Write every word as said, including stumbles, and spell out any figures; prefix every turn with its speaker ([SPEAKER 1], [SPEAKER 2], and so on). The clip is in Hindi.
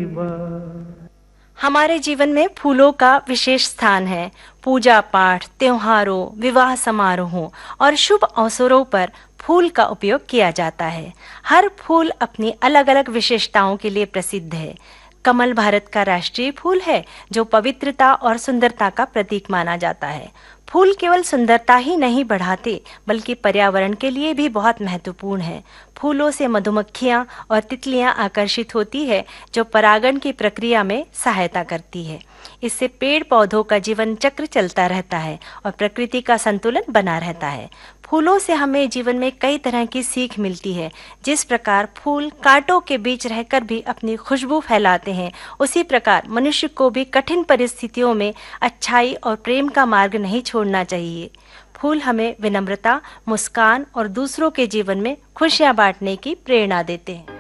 [SPEAKER 1] माँ।
[SPEAKER 2] हमारे जीवन में फूलों का विशेष स्थान है। पूजा पाठ, त्योहारों, विवाह समारोहों और शुभ अवसरों पर फूल का उपयोग किया जाता है। हर फूल अपनी अलग-अलग विशेषताओं के लिए प्रसिद्ध है। कमल भारत का राष्ट्रीय फूल है, जो पवित्रता और सुंदरता का प्रतीक माना जाता है। फूल केवल सुंदरता ही नहीं बढ़ाते, बल्कि पर्यावरण के लिए भी बहुत महत्वपूर्ण है। फूलों से मधुमक्खियां और तितलियां आकर्षित होती है, जो परागण की प्रक्रिया में सहायता करती है। इससे पेड़ पौधों का जीवन चक्र चलता रहता है और प्रकृति का संतुलन बना रहता है। फूलों से हमें जीवन में कई तरह की सीख मिलती है। जिस प्रकार फूल कांटों के बीच रहकर भी अपनी खुशबू फैलाते हैं, उसी प्रकार मनुष्य को भी कठिन परिस्थितियों में अच्छाई और प्रेम का मार्ग नहीं छोड़ना चाहिए। फूल हमें विनम्रता, मुस्कान और दूसरों के जीवन में खुशियां बांटने की प्रेरणा देते हैं।